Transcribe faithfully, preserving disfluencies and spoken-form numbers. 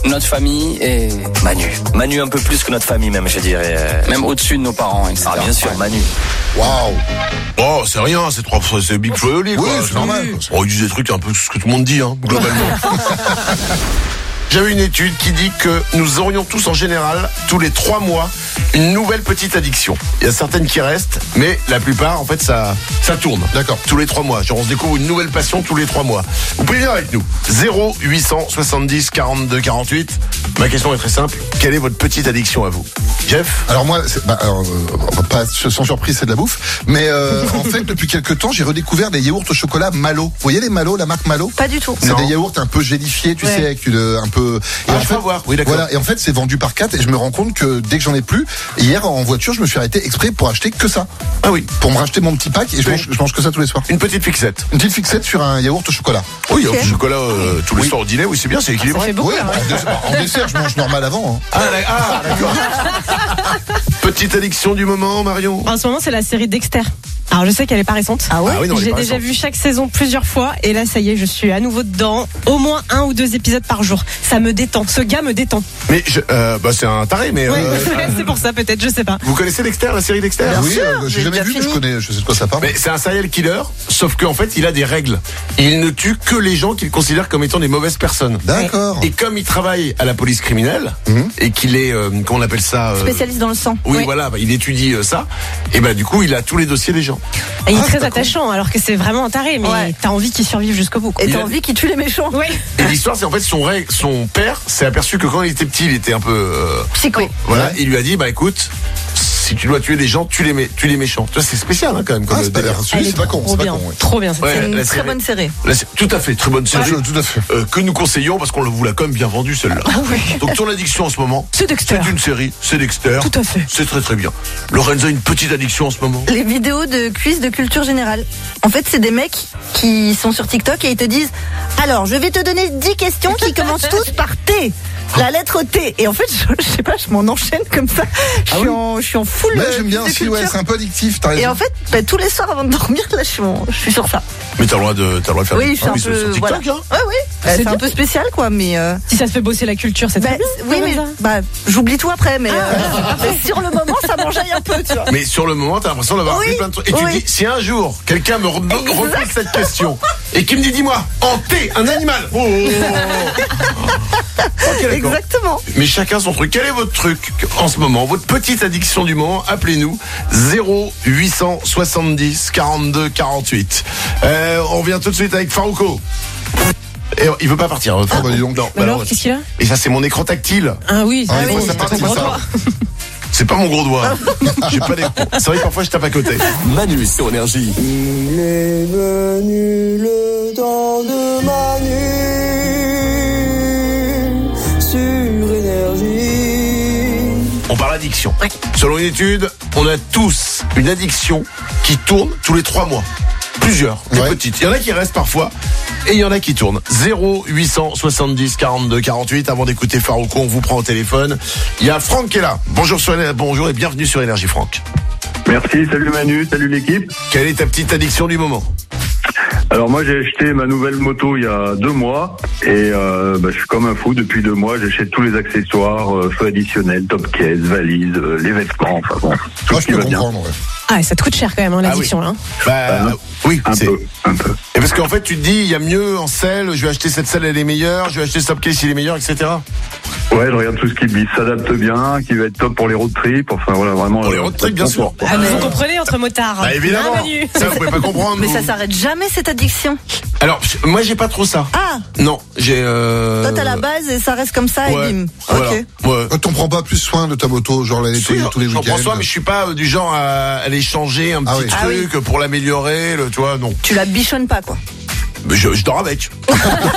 notre famille et Manu. Manu un peu plus que notre famille même, je dirais. Même au-dessus de nos parents, et cetera. Ah bien sûr, Manu. Waouh. Oh, c'est rien, c'est trois, c'est Big Flo et Oli, quoi. Oui, c'est normal. Oh, ils disent des trucs un peu ce que tout le monde dit, hein, globalement. J'avais une étude qui dit que nous aurions tous en général, tous les trois mois, une nouvelle petite addiction. Il y a certaines qui restent, mais la plupart, en fait, ça, ça tourne. D'accord. Tous les trois mois. Genre, on se découvre une nouvelle passion tous les trois mois. Vous pouvez venir avec nous. zéro huit cent soixante-dix quarante-deux quarante-huit. Ma question est très simple. Quelle est votre petite addiction à vous? Jeff? Alors moi, c'est, bah, alors, euh, pas sans surprise, c'est de la bouffe. Mais euh, en fait, depuis quelques temps, j'ai redécouvert des yaourts au chocolat Malo. Vous voyez les Malo, la marque Malo? Pas du tout. C'est Non. des yaourts un peu gélifiés, tu Ouais. sais, avec une, un peu. Et Ah, en je fait, peux voir. Oui, d'accord. voilà. Et en fait, c'est vendu par quatre. Et je me rends compte que dès que j'en ai plus, hier en voiture, je me suis arrêté exprès pour acheter que ça, Ah oui. pour me racheter mon petit pack. Et je Oui. mange, je mange que ça tous les soirs. Une petite fixette. Une petite fixette sur un yaourt au chocolat. Oui, Ok. un petit chocolat euh, tous les Oui. soirs au dîner. Oui, c'est bien, c'est Ça équilibré. fait beaucoup. Oui, là, bah, ouais. en, dessert, en dessert, je mange normal avant. Hein. Ah, d'ac- ah, d'accord. Petite addiction du moment, Marion. En ce moment, c'est la série Dexter. Alors, je sais qu'elle est pas récente. Ah ouais? Ah oui, non, elle est J'ai pas déjà récente. vu chaque saison plusieurs fois et là, ça y est, je suis à nouveau dedans. Au moins un ou deux épisodes par jour. Ça me détend. Ce gars me détend. Mais je, euh, bah, c'est un taré, mais Ouais, euh, c'est pour ça, peut-être, je sais pas. vous connaissez Dexter, la série Dexter? Bien oui, sûr, euh, j'ai j'ai jamais déjà vu, mais je fini. connais, je sais de quoi ça parle. Mais c'est un serial killer, sauf qu'en fait, il a des règles. Il ne tue que les gens qu'il considère comme étant des mauvaises personnes. D'accord. Et comme il travaille à la police criminelle, Mhm. et qu'il est, euh, comment on appelle ça euh, Spécialiste dans le sang. Oui, Oui. voilà, bah, il étudie euh, ça. Et bah, du coup, il a tous les dossiers des gens. Et il est Ah, très c'est pas attachant, alors que c'est vraiment un taré, mais Ouais. t'as envie qu'il survive jusqu'au bout. quoi. Et Il t'as a- envie qu'il tue les méchants. Oui. Et l'histoire, c'est en fait son, ré- son père s'est aperçu que quand il était petit, il était un peu. euh, Psycho. voilà, Ouais. il lui a dit, bah écoute, si tu dois tuer des gens, tue les, mé- tue les méchants. Tu vois, c'est spécial hein, quand même. Comme Ah, euh, c'est pas, délire. Elle c'est est pas con, trop c'est pas bien. con. Ouais. Trop bien. cette Ouais, série. C'est une la très série. bonne série. Là, c'est tout à fait, très bonne série. Tout, tout à fait. Euh, que nous conseillons parce qu'on vous l'a quand même bien vendu celle-là. Donc ton addiction en ce moment, C'est Dexter. c'est une série, c'est Dexter. Tout à fait. C'est très très bien. Lorenza a une petite addiction en ce moment. Les vidéos de quiz de culture générale. En fait, c'est des mecs qui sont sur TikTok et ils te disent alors, je vais te donner dix questions qui commencent tous par T. La lettre T. Et en fait, je, je sais pas, je m'en enchaîne comme ça. Je suis, oui en, je suis en full. Ouais, euh, j'aime bien quiz de aussi, ouais, culture. c'est un peu addictif, t'as raison. Et en fait, bah, tous les soirs avant de dormir, là, je suis, en- je suis sur ça. Mais t'as le droit de, t'as le droit de faire Oui, des- je suis Ah un sur- peu. sur TikTok, voilà. hein. Ouais, oui. Bah, c'est bien. un peu spécial, quoi, mais. euh, Si ça se fait bosser la culture, c'est bah, très bien. oui, mais Lorenza. bah, j'oublie tout après, mais, euh, mais sur le moment, ça m'enjaille un peu, tu vois. Mais sur le moment, t'as l'impression d'avoir Oui, appris plein de trucs. Et tu oui. dis, si un jour, quelqu'un me re- Exact. repose cette question et qui me dit, dis-moi, en T, un animal. Oh, oh, oh, oh. Ok, d'accord. Exactement. Mais chacun son truc. Quel est votre truc en ce moment? Votre petite addiction du moment? Appelez-nous zéro huit cent soixante-dix quarante-deux quarante-huit. Euh, on revient tout de suite avec Farouko. Et il veut pas partir. euh, Farouko. bah, dis donc. Non, Alors, malheureusement. qu'est-ce qu'il a Et ça, c'est mon écran tactile. Ah oui, Ah, oui, oui, c'est ça part, ton c'est gros ça. doigt. C'est pas mon gros doigt. J'ai pas des... C'est vrai que parfois je tape à côté. Manu sur Énergie. Il est venu le temps de Manu sur Énergie. On parle addiction. Selon une étude, on a tous une addiction qui tourne tous les trois mois. Plusieurs, des Ouais. petites. Il y en a qui restent parfois et il y en a qui tournent. zéro huit cent soixante-dix quarante-deux quarante-huit. Avant d'écouter Farouko, on vous prend au téléphone. Il y a Franck qui est là. Bonjour, sur Éner- bonjour et bienvenue sur Énergie, Franck. Merci, salut Manu, salut l'équipe. Quelle est ta petite addiction du moment? Alors moi j'ai acheté ma nouvelle moto il y a deux mois et euh, bah, je suis comme un fou depuis deux mois, j'achète tous les accessoires, euh, feux additionnels, top case, valise, euh, les vêtements, enfin bon, tout Moi, ce je qui peux va bien. comprendre, ouais. Ah, ça te coûte cher quand même, hein, l'addiction, là. hein. Bah, Ah, oui, Un c'est. peu, un peu. Et parce qu'en fait, tu te dis, il y a mieux en selle, je vais acheter cette selle, elle est meilleure, je vais acheter ce top case, il est meilleur, et cetera. Ouais, je regarde tout ce qui s'adapte bien, qui va être top pour les road trips, enfin voilà, vraiment. Pour les euh, road trips, bien sûr. confort. Ah, mais vous comprenez entre motards. Bah, évidemment. Hein, Manu. Ça, vous pouvez pas comprendre. Mais vous. ça s'arrête jamais, cette addiction. Alors, moi, j'ai pas trop ça. Ah, Non, j'ai. Euh... toi, t'as la base et ça reste comme ça Ouais, et bim. voilà. Ok. Ouais. Toi, t'en prends pas plus soin de ta moto, genre la nettoyer Si, tous les j'en week-ends. prends soin, mais je suis pas euh, du genre à aller changer un Ah petit oui. Ah truc pour l'améliorer, le, tu vois, non. Tu la bichonnes pas, quoi. Mais je, je dors avec.